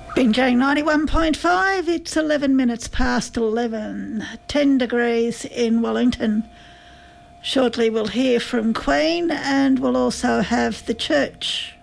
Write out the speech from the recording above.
Binjang 91.5, it's 11 minutes past 11, 10 degrees in Wellington. Shortly we'll hear from Queen and we'll also have the church.